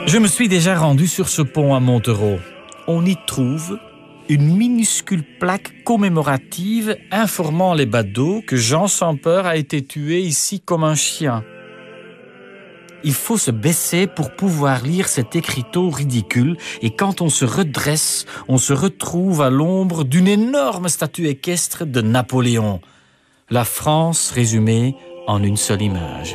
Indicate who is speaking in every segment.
Speaker 1: Je me suis déjà rendu sur ce pont à Montereau. On y trouve une minuscule plaque commémorative informant les badauds que Jean sans peur a été tué ici comme un chien. Il faut se baisser pour pouvoir lire cet écriteau ridicule et quand on se redresse, on se retrouve à l'ombre d'une énorme statue équestre de Napoléon. La France résumée en une seule image.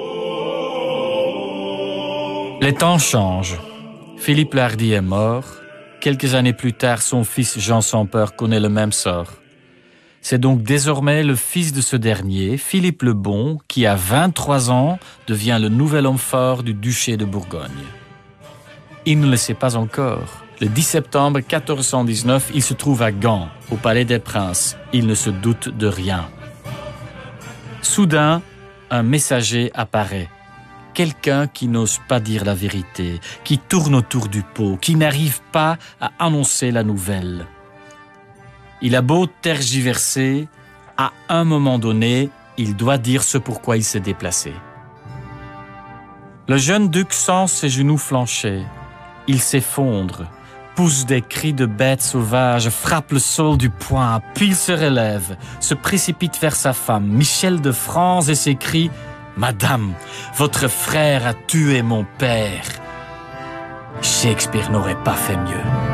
Speaker 1: Les temps changent. Philippe le Hardi est mort. Quelques années plus tard, son fils Jean sans peur connaît le même sort. C'est donc désormais le fils de ce dernier, Philippe le Bon, qui à 23 ans devient le nouvel homme fort du duché de Bourgogne. Il ne le sait pas encore. Le 10 septembre 1419, il se trouve à Gand, au Palais des Princes. Il ne se doute de rien. Soudain, un messager apparaît. Quelqu'un qui n'ose pas dire la vérité, qui tourne autour du pot, qui n'arrive pas à annoncer la nouvelle. Il a beau tergiverser, à un moment donné, il doit dire ce pourquoi il s'est déplacé. Le jeune duc sent ses genoux flancher. Il s'effondre, pousse des cris de bête sauvage, frappe le sol du poing, puis il se relève, se précipite vers sa femme, Michel de France, et s'écrie « Madame, votre frère a tué mon père. » Shakespeare n'aurait pas fait mieux.